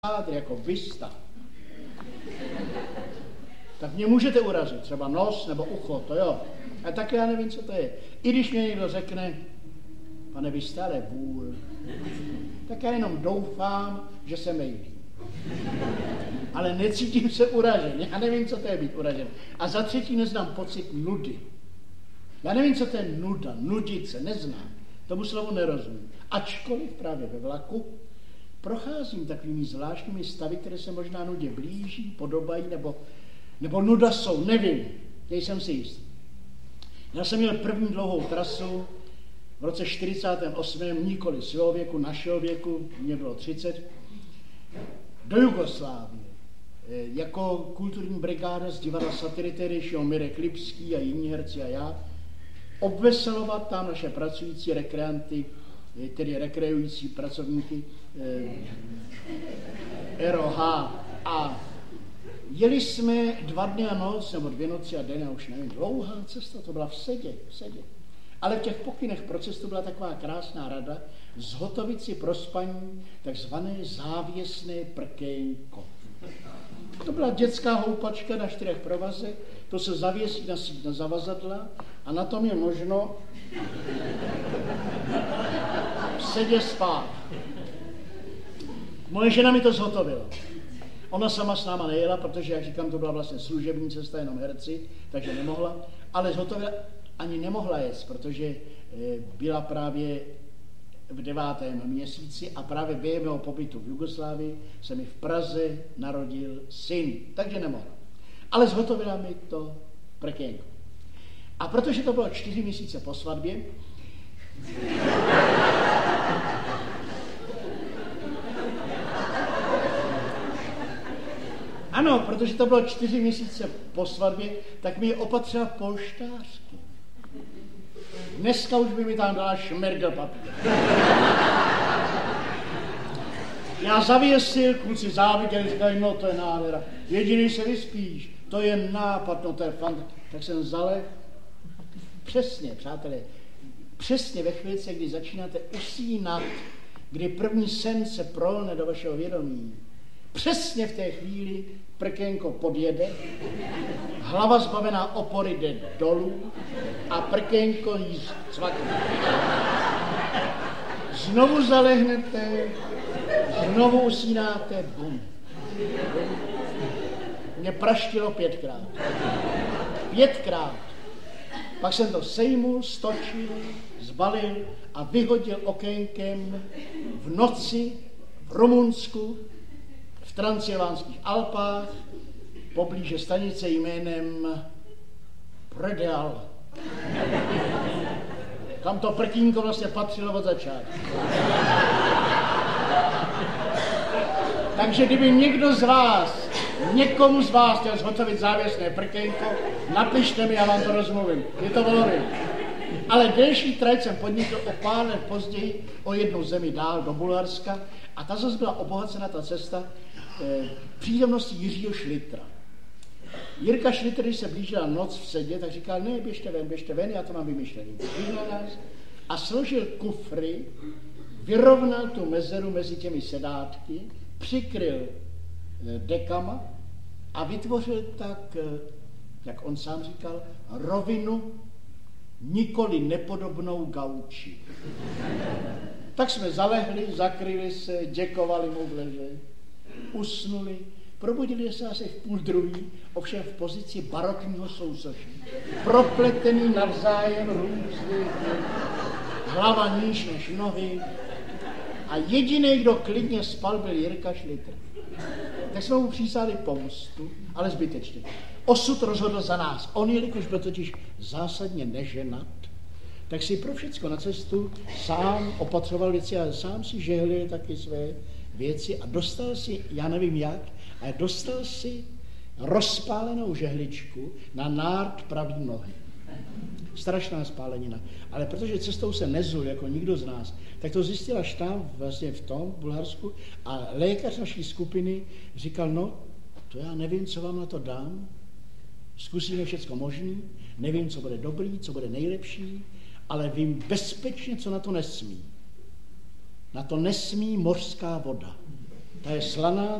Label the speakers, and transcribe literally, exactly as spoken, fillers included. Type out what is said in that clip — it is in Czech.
Speaker 1: jako bysta, tak mě můžete urazit, třeba nos nebo ucho, to jo. A tak já nevím, co to je. I když mě někdo řekne, pane, vy staré vůl, tak já jenom doufám, že se mejlí. Ale necítím se uražen, já nevím, co to je být uražen. A za třetí neznám pocit nudy. Já nevím, co to je nuda, nudit se, neznám. Tomu slovu nerozumím. Ačkoliv právě ve vlaku procházím takovými zvláštními stavy, které se možná nudě blíží, podobají, nebo, nebo nuda jsou, nevím, nejsem si jist. Já jsem měl první dlouhou trasu v roce čtyřicátém osmém nikoli svého věku, našeho věku, mě bylo třicet, do Jugoslávie. Jako kulturní brigáda z divadla Satyry, tehdy šel Mirek Lipský a jiní herci a já, obveselovat tam naše pracující rekreanty, tedy rekreující pracovníky eh, R O H. A jeli jsme dva dny a noc, nebo dvě noci a den, já už nevím, dlouhá cesta, to byla v sedě, v sedě. Ale v těch pokynech pro cestu byla taková krásná rada, zhotovit si pro spaní takzvané závěsné prkénko. To byla dětská houpačka na čtyřech provazech, to se zavěsí na, na zavazadla a na tom je možno v sedě spát. Moje žena mi to zhotovila. Ona sama s náma nejela, protože, jak říkám, to byla vlastně služební cesta, jenom herci, takže nemohla, ale zhotovila, ani nemohla jet, protože byla právě v devátém měsíci a právě během mého pobytu v Jugoslávii se mi v Praze narodil syn, takže nemohla. Ale zhotovila mi to prkénko. A protože to bylo čtyři měsíce po svatbě, ano, protože to bylo čtyři měsíce po svatbě, tak mi je opatřila polštářky. Dneska už by mi tam dala šmergl papír. Já zavěsil, kluci záviděli, říkali, no to je nádhera. Jediný se vyspíš, to je nápad, no to je fant. Tak jsem zaleh. Přesně, přátelé, přesně ve chvíli, kdy začínáte usínat, kdy první sen se prolne do vašeho vědomí, přesně v té chvíli prkénko podjede, hlava zbavená opory jde dolů a prkénko jí cvakne. Znovu zalehnete, znovu usínáte, bum. Mě praštilo pětkrát. Pětkrát. Pak jsem to sejmul, stočil, zbalil a vyhodil okénkem v noci v Rumunsku, v Transylvánských Alpách, poblíže stanice jménem Predeal, kam to prkínko vlastně patřilo od začátku. Takže kdyby někdo z vás, někomu z vás chtěl zhotovit závěsné prkénko, napište mi, já vám to rozmluvím. Je to volově. Ale delší trať jsem podnikl o pár let později o jednu zemi dál do Bulharska a ta zase byla obohacena, ta cesta, eh, přítomností Jiřího Šlitra. Jirka Šlitr, když se blížila noc v sedě, tak říkal, ne, běžte ven, běžte ven, já to mám vymyšlený. Vyhnal nás a složil kufry, vyrovnal tu mezeru mezi těmi sedátky, přikryl dekama a vytvořil tak, jak on sám říkal, rovinu nikoli nepodobnou gauči. Tak jsme zalehli, zakryli se, děkovali mu v leže, usnuli, probudili se asi v půl druhý, ovšem v pozici barokního sousoší. Propletený navzájem různý, hlava níž než nohy. A jediný, kdo klidně spal, byl Jirka Šlitr. Tak jsme mu přísali pomstu, ale zbytečně. Osud rozhodl za nás. On, jelikož byl totiž zásadně neženat, tak si pro všecko na cestu sám opatřoval věci a sám si žehlil taky své věci a dostal si, já nevím jak, ale dostal si rozpálenou žehličku na nárt pravý nohy. Strašná spálenina. Ale protože cestou se nezul jako nikdo z nás, tak to zjistil až tam, vlastně v tom, v Bulharsku, a lékař naší skupiny říkal, no, to já nevím, co vám na to dám, zkusíme všecko možný, nevím, co bude dobrý, co bude nejlepší, ale vím bezpečně, co na to nesmí. Na to nesmí mořská voda. Ta je slaná,